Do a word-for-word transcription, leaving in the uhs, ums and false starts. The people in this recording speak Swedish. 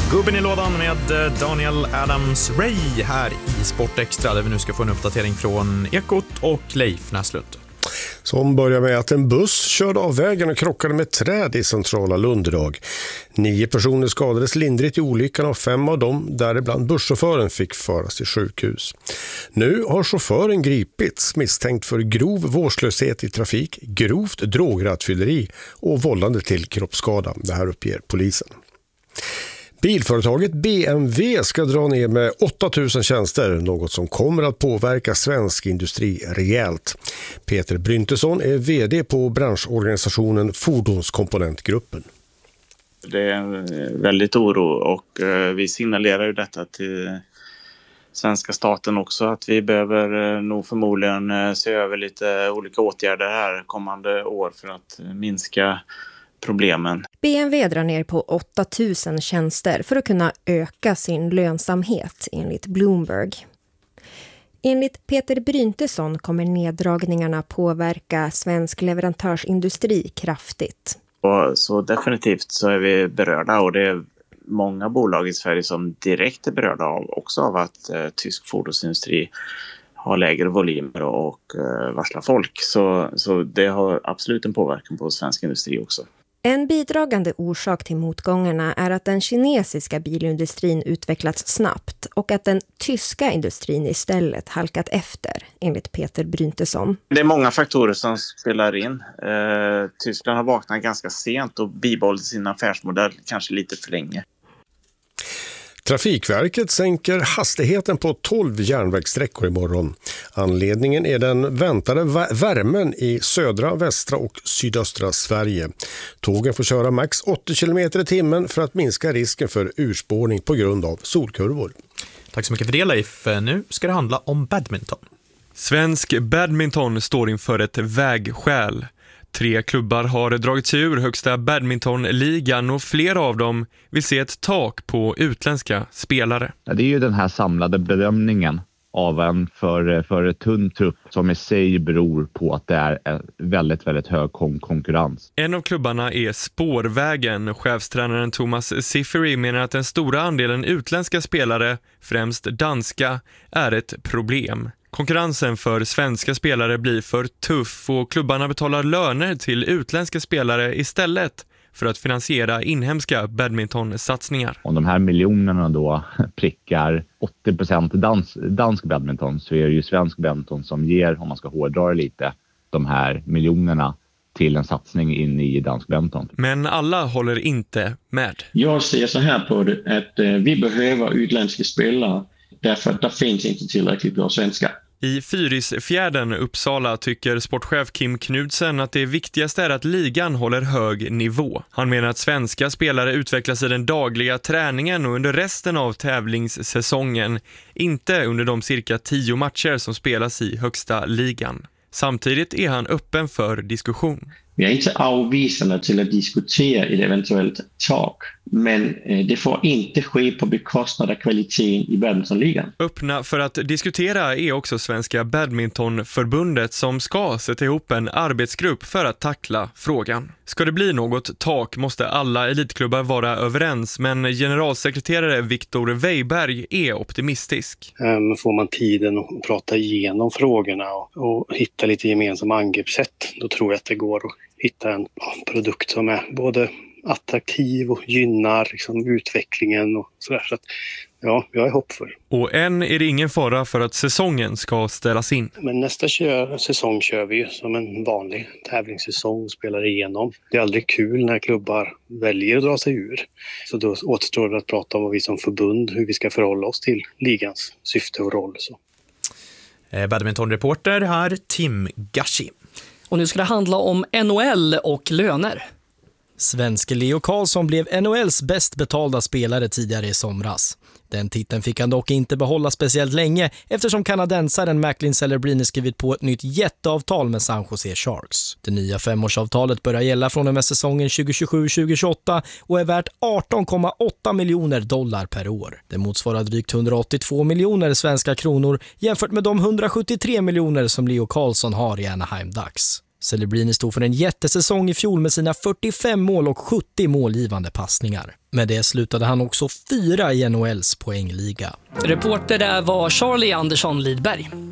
Gubben i lådan med Daniel Adams-Ray här i Sportextra, där vi nu ska få en uppdatering från Ekot och Leif Näslund. Som börjar med att en buss körde av vägen och krockade med träd i centrala Lund idag. Nio personer skadades lindrigt i olyckan och fem av dem, däribland busschauffören, fick föras till sjukhus. Nu har chauffören gripits misstänkt för grov vårdslöshet i trafik, grovt drograttfylleri och vållande till kroppsskada. Det här uppger polisen. Bilföretaget B M W ska dra ner med åtta tusen tjänster, något som kommer att påverka svensk industri rejält. Peter Bryntesson är vd på branschorganisationen Fordonskomponentgruppen. Det är en väldigt oro och vi signalerar ju detta till svenska staten också, att vi behöver nog förmodligen se över lite olika åtgärder här kommande år för att minska problemen. B M W drar ner på åtta tusen tjänster för att kunna öka sin lönsamhet, enligt Bloomberg. Enligt Peter Bryntesson kommer neddragningarna påverka svensk leverantörsindustri kraftigt. Och så definitivt så är vi berörda, och det är många bolag i Sverige som direkt är berörda av, också av att eh, tysk fordonsindustri har lägre volymer och eh, varslar folk. Så, så det har absolut en påverkan på svensk industri också. En bidragande orsak till motgångarna är att den kinesiska bilindustrin utvecklats snabbt och att den tyska industrin istället halkat efter, enligt Peter Bryntesson. Det är många faktorer som spelar in. Eh, Tyskland har vaknat ganska sent och bibehållit sin affärsmodell kanske lite för länge. Trafikverket sänker hastigheten på tolv järnvägssträckor imorgon. Anledningen är den väntade värmen i södra, västra och sydöstra Sverige. Tågen får köra max åttio kilometer i timmen för att minska risken för urspårning på grund av solkurvor. Tack så mycket för det, Leif. Nu ska det handla om badminton. Svensk badminton står inför ett vägskäl. Tre klubbar har dragit sig ur högsta badmintonligan och flera av dem vill se ett tak på utländska spelare. Ja, det är ju den här samlade bedömningen av en för, för tunn trupp som i sig beror på att det är väldigt, väldigt hög kon- konkurrens. En av klubbarna är Spårvägen. Chefstränaren Thomas Siffery menar att den stora andelen utländska spelare, främst danska, är ett problem. Konkurrensen för svenska spelare blir för tuff och klubbarna betalar löner till utländska spelare istället för att finansiera inhemska badmintonsatsningar. Om de här miljonerna då prickar åttio procent dans, dansk badminton, så är det ju svensk badminton som ger, om man ska hårdra lite, de här miljonerna till en satsning in i dansk badminton. Men alla håller inte med. Jag ser så här på det, att eh, vi behöver utländska spelare därför att det finns inte tillräckligt bra svenska. I Fyrisfjärden, Uppsala, tycker sportchef Kim Knudsen att det viktigaste är att ligan håller hög nivå. Han menar att svenska spelare utvecklas i den dagliga träningen och under resten av tävlingssäsongen, inte under de cirka tio matcher som spelas i högsta ligan. Samtidigt är han öppen för diskussion. Vi är inte avvisande till att diskutera ett eventuellt tak, men det får inte ske på bekostnad av kvaliteten i badmintonligan. Öppna för att diskutera är också Svenska badmintonförbundet, som ska sätta ihop en arbetsgrupp för att tackla frågan. Ska det bli något tak måste alla elitklubbar vara överens, men generalsekreterare Viktor Weiberg är optimistisk. Får man tiden att prata igenom frågorna och, och hitta lite gemensamma angreppssätt, då tror jag att det går att hitta en produkt som är både attraktiv och gynnar liksom utvecklingen och sådär. Så att, ja, jag är hoppfull. Och än är det ingen fara för att säsongen ska ställas in. Men nästa kör, säsong kör vi ju som en vanlig tävlingssäsong och spelar igenom. Det är aldrig kul när klubbar väljer att dra sig ur. Så då återstår det att prata om vad vi som förbund, hur vi ska förhålla oss till ligans syfte och roll. Så. Badmintonreporter här, Tim Gashi. Och nu ska det handla om N H L och löner. Svenske Leo Carlsson blev N H L:s bäst betalda spelare tidigare i somras. Den titeln fick han dock inte behålla speciellt länge eftersom kanadensaren Macklin Celebrini skrivit på ett nytt jätteavtal med San Jose Sharks. Det nya femårsavtalet börjar gälla från och med säsongen tjugo tjugosju tjugo tjugoåtta och är värt arton komma åtta miljoner dollar per år. Det motsvarar drygt hundraåttiotvå miljoner svenska kronor jämfört med de hundrasjuttiotre miljoner som Leo Carlsson har i Anaheim Ducks. Celebrini stod för en jättesäsong i fjol med sina fyrtiofem mål och sjuttio målgivande passningar. Med det slutade han också fyra i N H L:s poängliga. Reporter där var Charlie Andersson Lidberg.